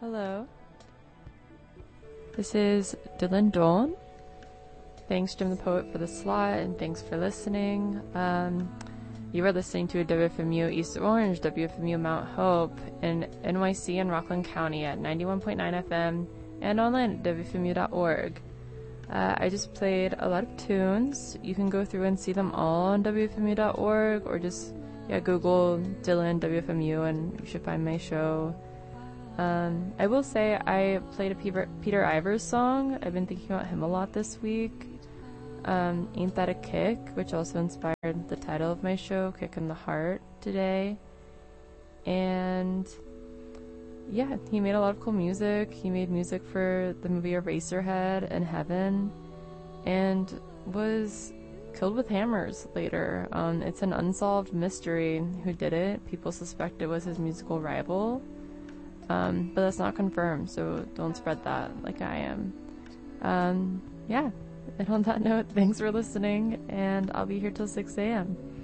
Hello. This is Dylan Dawn. Thanks, Jim the Poet, for the slot, and thanks for listening. You are listening to a WFMU East Orange, WFMU Mount Hope in NYC and Rockland County at 91.9 FM and online at WFMU.org. I just played a lot of tunes. You can go through and see them all on WFMU.org or just Google Dylan WFMU and you should find my show. I will say I played a Peter Ivers song. I've been thinking about him a lot this week. Ain't That a Kick, which also inspired the title of my show, Kick in the Heart, today. And yeah, he made a lot of cool music. He made music for the movie Eraserhead and Heaven, and was killed with hammers later. It's an unsolved mystery who did it. People suspect it was his musical rival. But that's not confirmed, so don't spread that like I am. And on that note, thanks for listening, and I'll be here till 6 a.m.